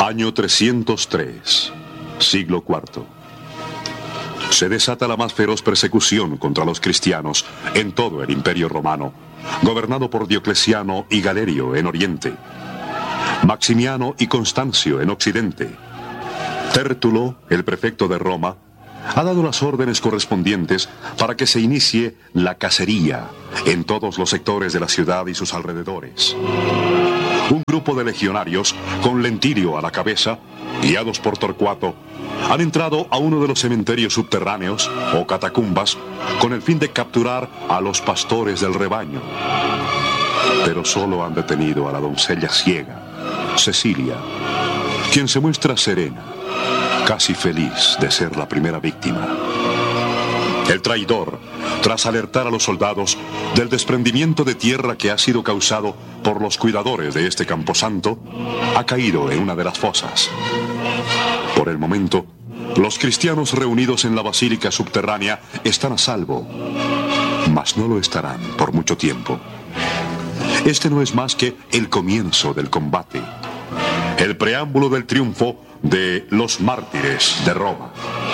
Año 303, siglo IV. Se desata la más feroz persecución contra los cristianos en todo el Imperio Romano, gobernado por Diocleciano y Galerio en Oriente, Maximiano y Constancio en Occidente. Tértulo, el prefecto de Roma, ha dado las órdenes correspondientes para que se inicie la cacería en todos los sectores de la ciudad y sus alrededores. Un grupo de legionarios, con Lentirio a la cabeza, guiados por Torcuato, han entrado a uno de los cementerios subterráneos o catacumbas con el fin de capturar a los pastores del rebaño. Pero solo han detenido a la doncella ciega, Cecilia, quien se muestra serena, casi feliz de ser la primera víctima. El traidor, tras alertar a los soldados del desprendimiento de tierra que ha sido causado por los cuidadores de este camposanto, ha caído en una de las fosas. Por el momento, los cristianos reunidos en la basílica subterránea están a salvo, mas no lo estarán por mucho tiempo. Este no es más que el comienzo del combate, el preámbulo del triunfo de los mártires de Roma.